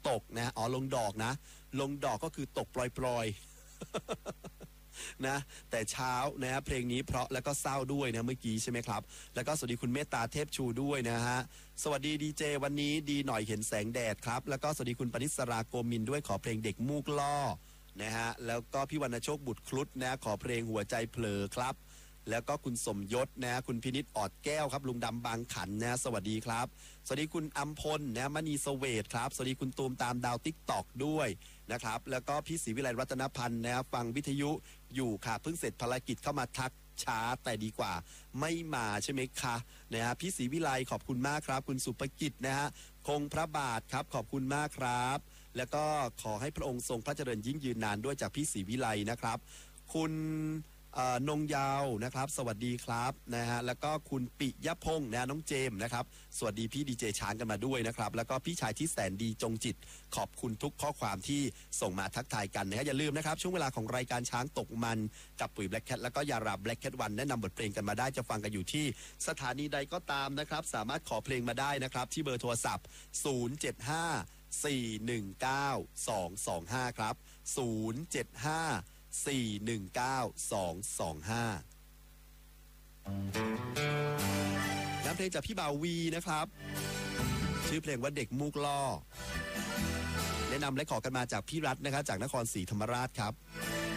ตกนะอ๋อลงดอกนะลงดอกก็คือตกปล่อยนะแต่เช้านะเพลงนี้เพราะแล้วก็เศร้าด้วยนะเมื่อกี้ใช่ไหมครับแล้วก็สวัสดีคุณเมตตาเทพชูด้วยนะฮะสวัสดีดีเจวันนี้ดีหน่อยเห็นแสงแดดครับแล้วก็สวัสดีคุณปนิสราโกมินด้วยขอเพลงเด็กมูกล่อนะฮะแล้วก็พี่วรรณโชคบุตรครุฑนะขอเพลงหัวใจเผลอครับแล้วก็คุณสมยศนะคุณพินิจออดแก้วครับลุงดำบางขันนะสวัสดีครับสวัสดีคุณอัมพลนะมณีเสเวตครับสวัสดีคุณตูมตามดาวติ๊กตอกด้วยนะครับแล้วก็พี่ศรีวิไลรัตนพันธ์นะฟังวิทยุอยู่ค่ะเพิ่งเสร็จภารกิจเข้ามาทักช้าแต่ดีกว่าไม่มาใช่ไหมคะนะฮะพี่ศรีวิไลขอบคุณมากครับคุณสุภกิจนะฮะคงพระบาทครับขอบคุณมากครับแล้วก็ขอให้พระองค์ทรงพระเจริญยิ่งยืนนานด้วยจากพี่ศรีวิไลนะครับคุณนงยาวนะครับสวัสดีครับนะฮะแล้วก็คุณปิยพงษ์นะน้องเจมนะครับสวัสดีพี่ดีเจช้างกันมาด้วยนะครับแล้วก็พี่ชายที่แสนดีจงจิตขอบคุณทุกข้อความที่ส่งมาทักทายกันนะฮะอย่าลืมนะครับช่วงเวลาของรายการช้างตกมันกับปุ๋ยแบล็คแคทแล้วก็ยาราแบล็คแคทวันแนะนำบทเพลงกันมาได้จะฟังกันอยู่ที่สถานีใดก็ตามนะครับสามารถขอเพลงมาได้นะครับที่เบอร์โทรศัพท์075-419-225ครับ075 419-225น้ำเพลงจากพี่บ่าววีนะครับชื่อเพลงว่าเด็กมูกล่อแนะนำและขอกันมาจากพี่รัฐนะครับจากนครศรีธรรมราชครับ